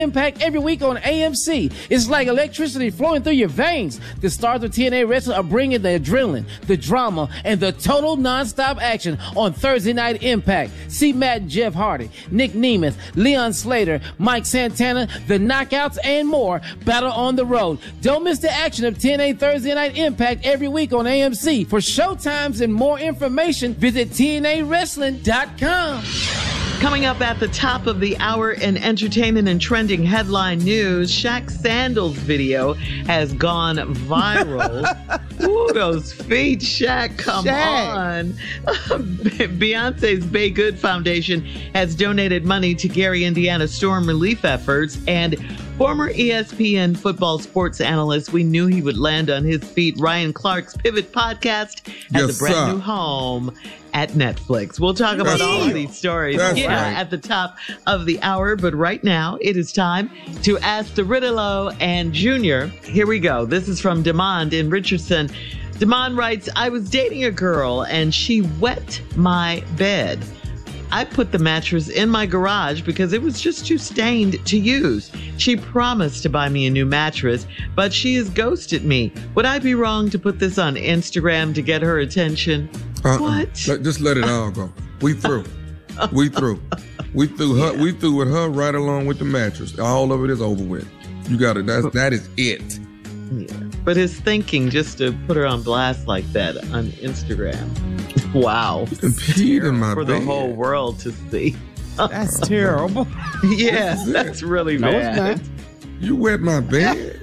Impact every week on AMC. It's like electricity flowing through your veins. The stars of TNA Wrestling are bringing the adrenaline, the drama, and the total non-stop action on Thursday Night Impact. See Matt and Jeff Hardy, Nick Nemeth, Leon Slater, Mike Santana, the Knockouts, and more battle on the road. Don't miss the action of TNA Thursday Night Impact every week on AMC. For showtimes and more information, visit TNAWrestling.com. Coming up at the top of the hour in entertainment and trending headline news, Shaq Sandals video has gone viral. Ooh, those feet, Shaq, come on. Beyonce's Bay Good Foundation has donated money to Gary, Indiana storm relief efforts, and former ESPN football sports analyst, we knew he would land on his feet, Ryan Clark's Pivot podcast has a brand new home at Netflix. We'll talk about all of these stories at the top of the hour. But right now, it is time to ask the Riddle and Junior. Here we go. This is from Demond in Richardson. Demond writes, I was dating a girl and she wet my bed. I put the mattress in my garage because it was just too stained to use. She promised to buy me a new mattress, but she has ghosted me. Would I be wrong to put this on Instagram to get her attention? What? Just let it all go. We through. We through. We threw her. We threw with her right along with the mattress. All of it is over with. You got it. That is it. Yeah. But his thinking just to put her on blast like that on Instagram. Wow. In my for bed. the whole world to see. That's terrible. Yeah, that's really bad. No, it's not. You wet my bed.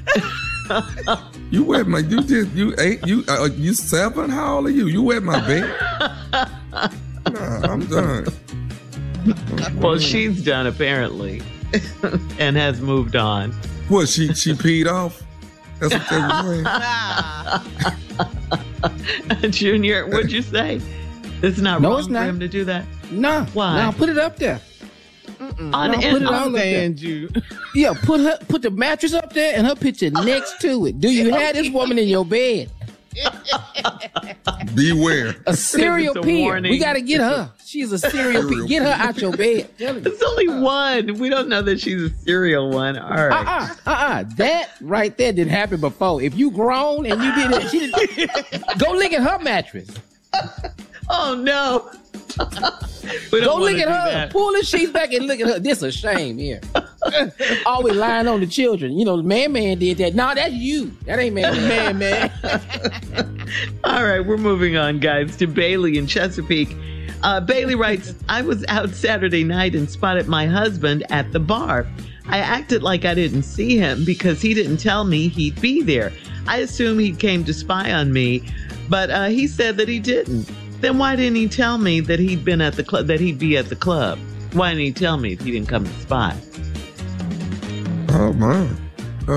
You wet my. You 7? How old are you? You wet my bed. Nah, I'm done. Well, she's done apparently, and has moved on. What? She peed off. That's what they were saying. Junior, what'd you say? It's not wrong for him to do that. No. Why? No, put it up there. On put it all up there. Yeah, put the mattress up there and her picture next to it. Do you have this woman in your bed? Beware. A serial peer. warning. We got to get her. She's a serial peer. Get her out your bed. It's only one. We don't know that she's a serial one. All right. That right there didn't happen before. If you grown and you did it, she didn't. Go look at her mattress. Oh, no. Go look at her. Pull the sheets back and look at her. This a shame here. Always lying on the children. You know, Man did that. No, that's you. That ain't Man. All right, we're moving on, guys, to Bailey in Chesapeake. Bailey writes, I was out Saturday night and spotted my husband at the bar. I acted like I didn't see him because he didn't tell me he'd be there. I assumed he came to spy on me, but he said that he didn't. Then why didn't he tell me that he'd been at the club, that he'd be at the club? Why didn't he tell me if he didn't come to spy? Oh, man. A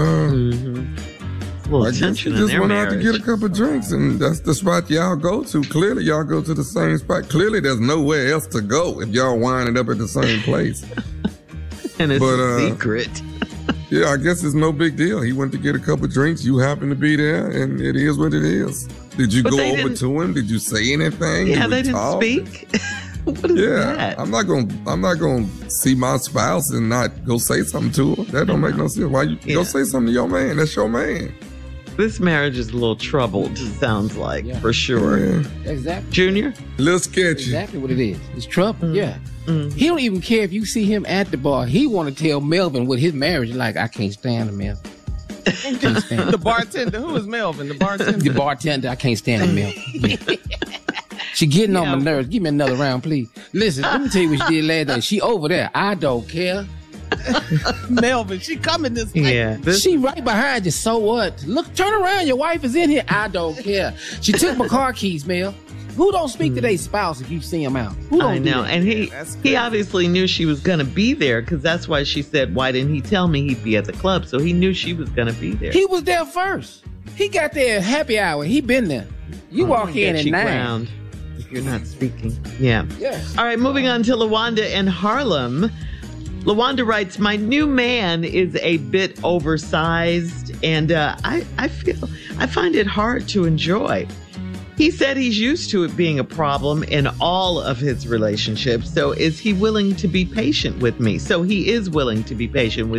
little I guess tension you in just their went marriage. out to get a couple of drinks, and that's the spot y'all go to. Clearly, y'all go to the same spot. Clearly, there's nowhere else to go if y'all winding up at the same place. And it's a secret. Yeah, I guess it's no big deal. He went to get a couple of drinks. You happen to be there, and it is what it is. Did you go over to him? Did you say anything? Yeah, they didn't speak. What is that? I'm not gonna see my spouse and not go say something to her. That don't make no sense. Why you go say something to your man? That's your man. This marriage is a little troubled, sounds like, for sure. Yeah. Exactly. Junior? A little sketchy. Exactly what it is. It's trouble. Yeah. He don't even care if you see him at the bar. He want to tell Melvin what his marriage is like. I can't stand him, Melvin. Can't stand him. The bartender. Who is Melvin? The bartender. The bartender. I can't stand him, Melvin. She getting on my nerves. Give me another round, please. Listen, let me tell you what she did last night. She over there. I don't care. Melvin, she coming this way. Yeah. She right behind you. So what? Look, turn around. Your wife is in here. I don't care. She took my car keys, Mel. Who don't speak to their spouse if you see him out? Who don't I know. And he obviously knew she was going to be there, because that's why she said, why didn't he tell me he'd be at the club? So he knew she was going to be there. He was there first. He got there at happy hour. He been there. You walk in at 9. Ground. You're not speaking. Yeah. Yeah. All right, moving on to LaWanda in Harlem. LaWanda writes, my new man is a bit oversized, and I find it hard to enjoy. He said he's used to it being a problem in all of his relationships. So is he willing to be patient with me? So he is willing to be patient with